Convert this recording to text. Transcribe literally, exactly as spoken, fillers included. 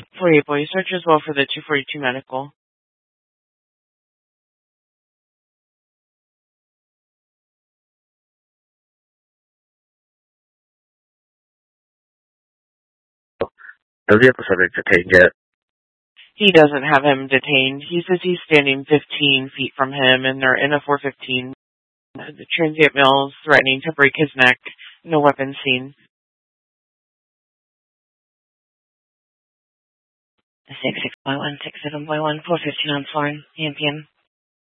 forty-eight boy, search as well for the two forty-two medical. The vehicle subject detained yet? He doesn't have him detained. He says he's standing fifteen feet from him, and they're in a four fifteen. The transient male is threatening to break his neck. No weapon seen. six six point one, six seven point one, four fifteen on Florin, A M P M.